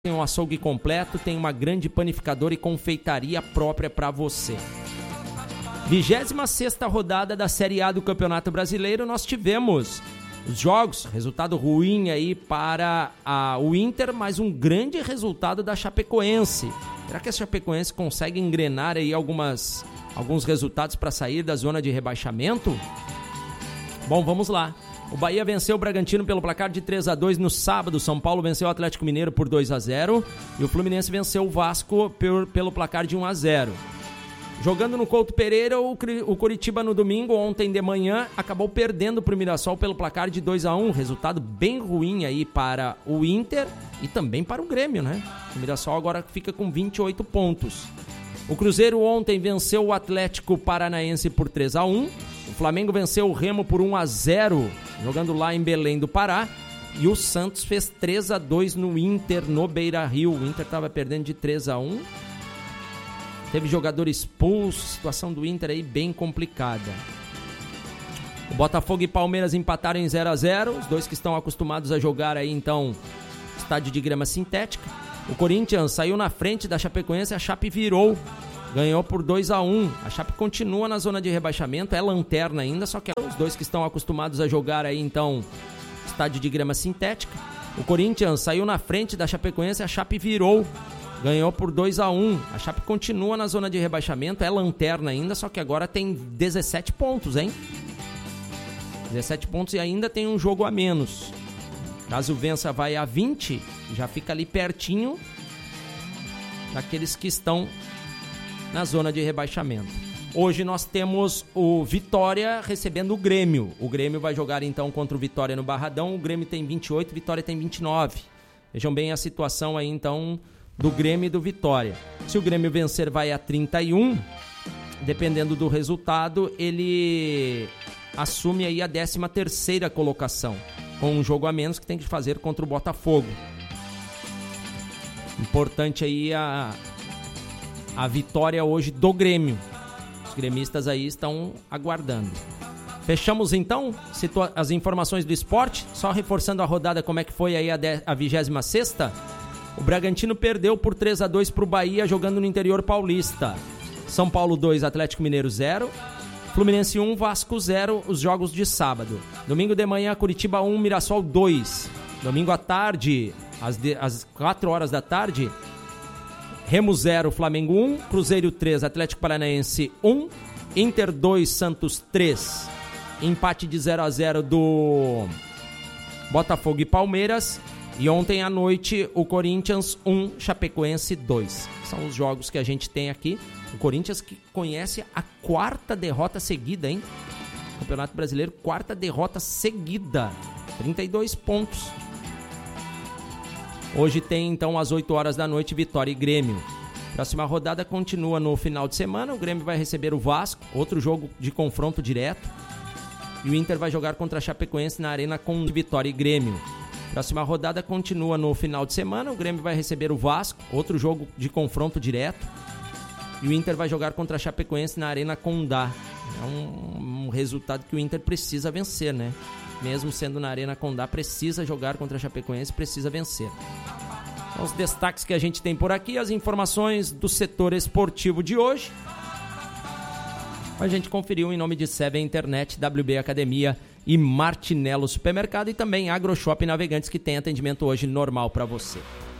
Tem um açougue completo, tem uma grande panificadora e confeitaria própria para você. 26ª rodada da Série A do Campeonato Brasileiro, nós tivemos os jogos, resultado ruim aí para o Inter, mas um grande resultado da Chapecoense. Será que a Chapecoense consegue engrenar aí alguns resultados para sair da zona de rebaixamento? Bom, vamos lá. O Bahia venceu o Bragantino pelo placar de 3-2 no sábado. São Paulo venceu o Atlético Mineiro por 2-0. E o Fluminense venceu o Vasco pelo placar de 1-0. Jogando no Couto Pereira, o Coritiba no domingo, ontem de manhã, acabou perdendo para o Mirassol pelo placar de 2-1. Resultado bem ruim aí para o Inter e também para o Grêmio, né? O Mirassol agora fica com 28 pontos. O Cruzeiro ontem venceu o Atlético Paranaense por 3-1. O Flamengo venceu o Remo por 1-0, jogando lá em Belém do Pará. E o Santos fez 3-2 no Inter, no Beira-Rio. O Inter estava perdendo de 3-1. Teve jogador expulso, situação do Inter aí bem complicada. O Botafogo e Palmeiras empataram em 0-0. Os dois que estão acostumados a jogar aí, então, estádio de grama sintética. O Corinthians saiu na frente da Chapecoense, a Chape virou. Ganhou por 2-1. A Chape continua na zona de rebaixamento, é lanterna ainda, só que os dois que estão acostumados a jogar aí, então, estádio de grama sintética. O Corinthians saiu na frente da Chapecoense, a Chape virou. Ganhou por 2-1. A Chape continua na zona de rebaixamento, é lanterna ainda, só que agora tem 17 pontos, hein? 17 pontos e ainda tem um jogo a menos. Caso vença, vai a 20, já fica ali pertinho daqueles que estão na zona de rebaixamento. Hoje nós temos o Vitória recebendo o Grêmio. O Grêmio vai jogar então contra o Vitória no Barradão. O Grêmio tem 28, o Vitória tem 29. Vejam bem a situação aí então do Grêmio e do Vitória. Se o Grêmio vencer, vai a 31. Dependendo do resultado, ele assume aí a 13ª colocação, com um jogo a menos que tem que fazer contra o Botafogo. Importante aí a vitória hoje do Grêmio. Os gremistas aí estão aguardando. Fechamos então as informações do esporte, só reforçando a rodada, como é que foi aí a 26ª. O Bragantino perdeu por 3-2 para o Bahia, jogando no interior paulista. São Paulo 2, Atlético Mineiro 0. Fluminense 1, Vasco 0, os jogos de sábado. Domingo de manhã, Curitiba 1, Mirassol 2. Domingo à tarde, às 4 horas da tarde, Remo 0, Flamengo 1, Cruzeiro 3, Atlético Paranaense 1, Inter 2, Santos 3. Empate de 0-0 do Botafogo e Palmeiras. E ontem à noite, o Corinthians 1, Chapecoense 2. São os jogos que a gente tem aqui. O Corinthians que conhece a 4ª derrota seguida, hein? Campeonato Brasileiro, 4ª derrota seguida. 32 pontos. Hoje tem, então, às 8 horas da noite, Vitória e Grêmio. Próxima rodada continua no final de semana. O Grêmio vai receber o Vasco, outro jogo de confronto direto. E o Inter vai jogar contra a Chapecoense na Arena com Vitória e Grêmio. Próxima rodada continua no final de semana. O Grêmio vai receber o Vasco, outro jogo de confronto direto. E o Inter vai jogar contra a Chapecoense na Arena Condá. É um resultado que o Inter precisa vencer, né? Mesmo sendo na Arena Condá, precisa jogar contra a Chapecoense, precisa vencer. Então, os destaques que a gente tem por aqui, as informações do setor esportivo de hoje. A gente conferiu em nome de Seven Internet, WB Academia e Martinello Supermercado e também AgroShop Navegantes, que tem atendimento hoje normal para você.